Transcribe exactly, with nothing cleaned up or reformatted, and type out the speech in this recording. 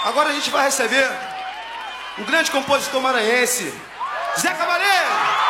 Agora a gente vai receber um grande compositor maranhense, Zé Camaré!